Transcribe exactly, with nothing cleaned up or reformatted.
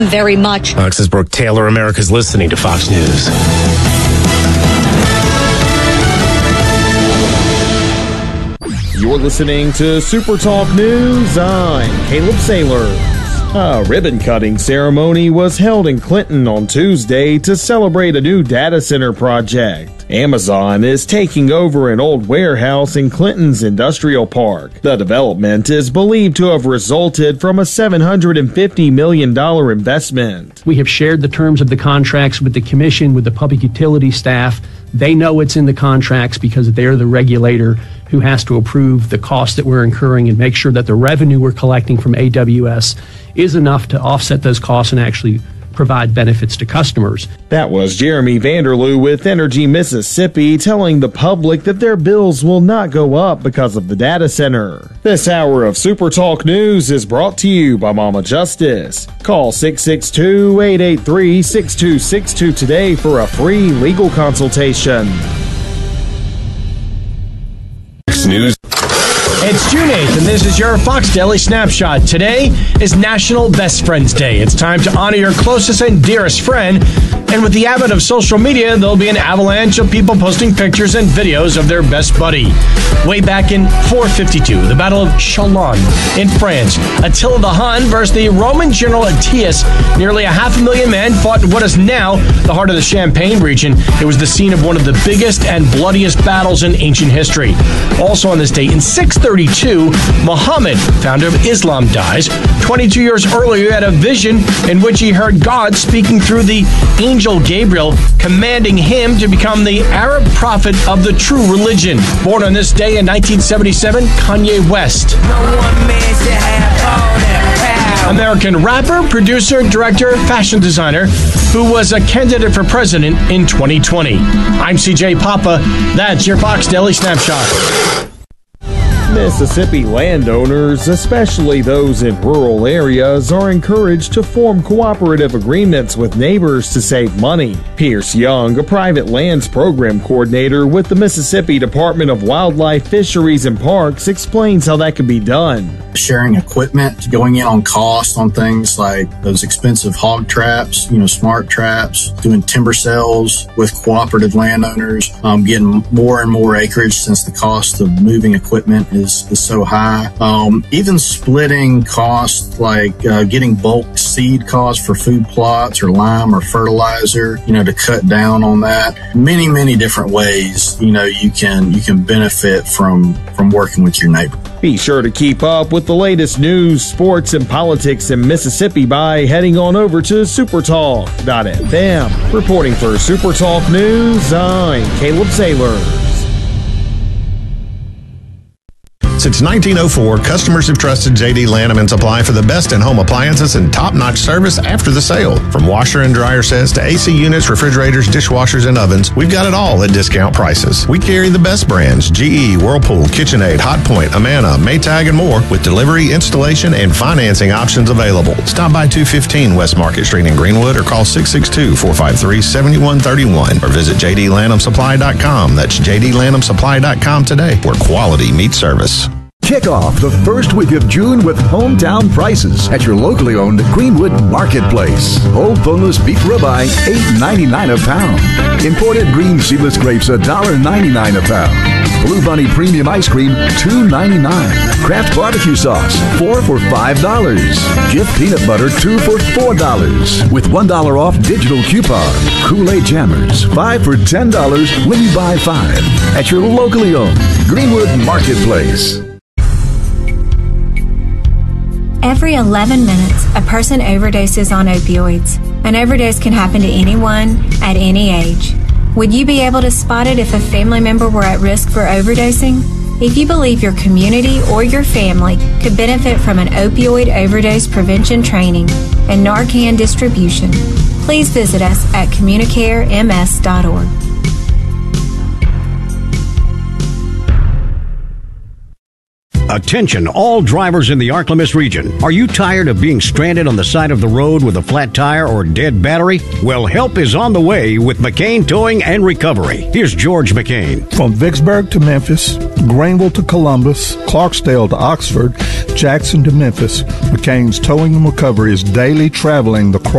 Very much. Alexis Brooke Taylor, America's listening to Fox News. You're listening to Super Talk News. I'm Caleb Sailors. A ribbon-cutting ceremony was held in Clinton on Tuesday to celebrate a new data center project. Amazon is taking over an old warehouse in Clinton's industrial park. The development is believed to have resulted from a seven hundred fifty million dollars investment. We have shared the terms of the contracts with the commission, with the public utility staff. They know it's in the contracts because they're the regulator who has to approve the costs that we're incurring and make sure that the revenue we're collecting from A W S is enough to offset those costs and actually provide benefits to customers. That was Jeremy Vanderloo with Energy Mississippi telling the public that their bills will not go up because of the data center. This hour of Super Talk News is brought to you by Mama Justice. Call six six two, eight eight three, six two six two today for a free legal consultation. News. It's June eighth, and this is your Fox Daily Snapshot. Today is National Best Friends Day. It's time to honor your closest and dearest friend. And with the advent of social media, there'll be an avalanche of people posting pictures and videos of their best buddy. Way back in four fifty-two, the Battle of Chalon in France, Attila the Hun versus the Roman general Attius. Nearly a half a million men fought in what is now the heart of the Champagne region. It was the scene of one of the biggest and bloodiest battles in ancient history. Also on this date, in six thirty-two, Muhammad, founder of Islam, dies. twenty-two years earlier, he had a vision in which he heard God speaking through the angel Gabriel, commanding him to become the Arab prophet of the true religion. Born on this day in nineteen seventy-seven, Kanye West. No one man should have all that power. American rapper, producer, director, fashion designer, who was a candidate for president in twenty twenty. I'm C J Papa. That's your Fox Daily Snapshot. Mississippi landowners, especially those in rural areas, are encouraged to form cooperative agreements with neighbors to save money. Pierce Young, a private lands program coordinator with the Mississippi Department of Wildlife, Fisheries, and Parks, explains how that can be done. Sharing equipment, going in on cost on things like those expensive hog traps, you know, smart traps, doing timber sales with cooperative landowners, um, getting more and more acreage since the cost of moving equipment is Is, is so high. Um, even splitting costs like uh, getting bulk seed costs for food plots or lime or fertilizer, you know, to cut down on that. Many, many different ways, you know, you can you can benefit from from working with your neighbor. Be sure to keep up with the latest news, sports, and politics in Mississippi by heading on over to supertalk dot f m. Reporting for Super Talk News, I'm Caleb Sailors. Since nineteen oh four, customers have trusted J D Lanham and Supply for the best in home appliances and top-notch service after the sale. From washer and dryer sets to A C units, refrigerators, dishwashers, and ovens, we've got it all at discount prices. We carry the best brands, G E, Whirlpool, KitchenAid, Hotpoint, Amana, Maytag, and more, with delivery, installation, and financing options available. Stop by two fifteen West Market Street in Greenwood or call six six two, four five three, seven one three one or visit j d lanham supply dot com. That's j d lanham supply dot com today, where quality meets service. Kick off the first week of June with hometown prices at your locally owned Greenwood Marketplace. Old boneless beef ribeye, eight ninety-nine a pound. Imported green seedless grapes, one ninety-nine a pound. Blue Bunny premium ice cream, two ninety-nine. Kraft barbecue sauce, four for five dollars. Jif peanut butter, two for four dollars. With one dollar off digital coupon. Kool-Aid Jammers, five for ten dollars when you buy five. At your locally owned Greenwood Marketplace. Every eleven minutes, a person overdoses on opioids. An overdose can happen to anyone at any age. Would you be able to spot it if a family member were at risk for overdosing? If you believe your community or your family could benefit from an opioid overdose prevention training and Narcan distribution, please visit us at communicare m s dot org. Attention, all drivers in the Arklamis region. Are you tired of being stranded on the side of the road with a flat tire or dead battery? Well, help is on the way with McCain Towing and Recovery. Here's George McCain. From Vicksburg to Memphis, Greenville to Columbus, Clarksdale to Oxford, Jackson to Memphis, McCain's Towing and Recovery is daily traveling the